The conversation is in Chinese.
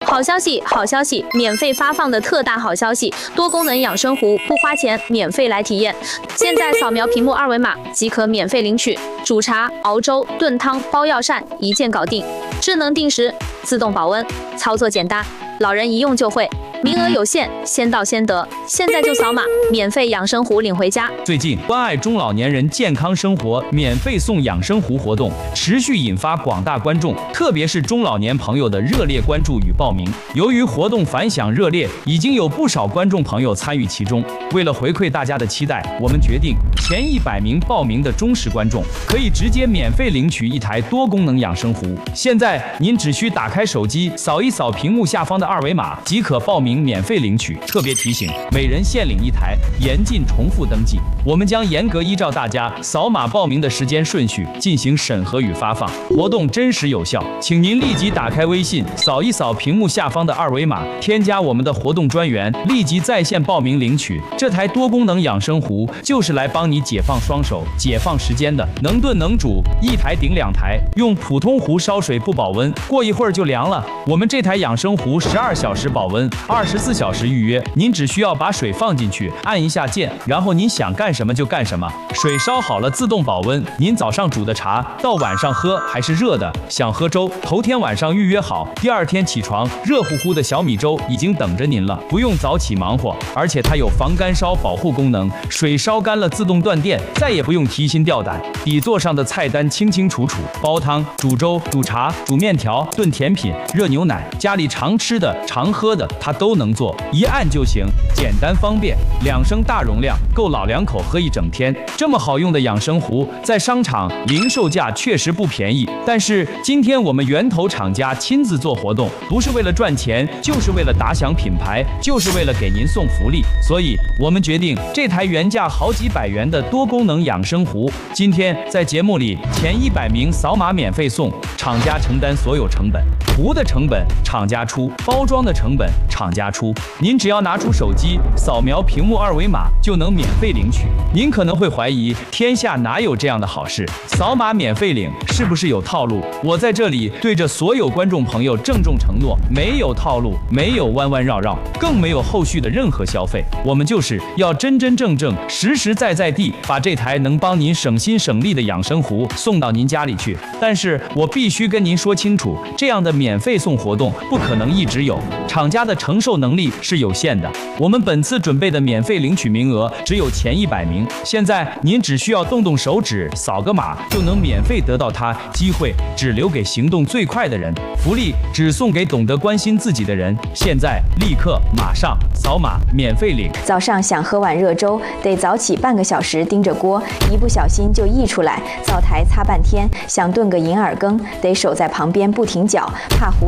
好消息，好消息！免费发放的特大好消息，多功能养生壶不花钱，免费来体验。现在扫描屏幕二维码即可免费领取，煮茶、熬粥、炖汤、煲药膳一键搞定，智能定时，自动保温，操作简单，老人一用就会。名额有限，先到先得，现在就扫码，免费养生壶领回家。 最近关爱中老年人健康生活免费送养生壶活动持续引发广大观众，特别是中老年朋友的热烈关注与报名。由于活动反响热烈，已经有不少观众朋友参与其中。为了回馈大家的期待，我们决定前100名报名的忠实观众可以直接免费领取一台多功能养生壶。现在您只需打开手机，扫一扫屏幕下方的二维码即可报名免费领取。特别提醒，每人限领一台，严禁重复登记。我们将严格依照大家扫码报名的时间顺序进行审核与发放，活动真实有效。请您立即打开微信，扫一扫屏幕下方的二维码，添加我们的活动专员，立即在线报名领取。这台多功能养生壶就是来帮你解放双手、解放时间的，能炖能煮，一台顶2台。用普通壶烧水不保温，过一会儿就凉了。我们这台养生壶12小时保温，24小时预约。您只需要把水放进去，按一下键，然后您想干什么就干什么。水烧好了自动保温，您早上煮的茶到晚上喝还是热的。想喝粥，头天晚上预约好，第二天起床，热乎乎的小米粥已经等着您了，不用早起忙活。而且它有防干烧保护功能，水烧干了自动断电，再也不用提心吊胆。底座上的菜单清清楚楚，煲汤、煮粥、煮茶、煮面条、炖甜品、热牛奶，家里常吃的、常喝的，它都能做，一按就行，简单方便。2升大容量，够老两口喝一整天。这么好用的养生壶，在商场零售价确实不便宜，但是今天我们源头厂家亲自做活动，不是为了赚钱，就是为了打响品牌，就是为了给您送福利。所以我们决定，这台原价好几百元的多功能养生壶，今天在节目里前100名扫码免费送，厂家承担所有成本，壶的成本厂家出，包装的成本厂家出。您只要拿出手机，扫描屏幕二维码就能免费领取。您可能会怀疑，天下哪有这样的好事？扫码免费领是不是有套路？我在这里对着所有观众朋友郑重承诺，没有套路，没有弯弯绕绕，更没有后续的任何消费。我们就是要真真正正、实实在在地把这台能帮您省心省力的养生壶送到您家里去。但是我必须跟您说清楚，这样的免费送活动不可能一直有，厂家的承受能力是有限的。我们本次准备的免费领取名额只有前100名，现在您只需要动动手指，扫个码就能免费得到它，机会只留给行动最快的人，福利只送给懂得关心自己的人。现在立刻马上扫码免费领。 早上想喝碗热粥，得早起半个小时盯着锅，一不小心就溢出来，灶台擦半天；想炖个银耳羹，得守在旁边不停搅，怕糊